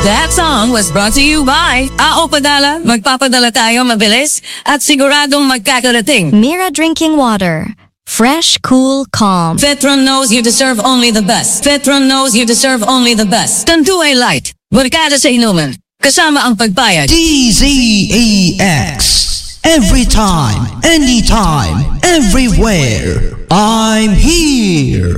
That song was brought to you by AO Padala. Magpapadala tayo mabilis at siguradong magkakarating. Mira Drinking Water. Fresh, cool, calm. Vetron knows you deserve only the best. Vetron knows you deserve only the best. Tanduay Light. Barkada sa inuman. Kasama ang pagbayad. DZAX. Every time, anytime, everywhere. I'm here.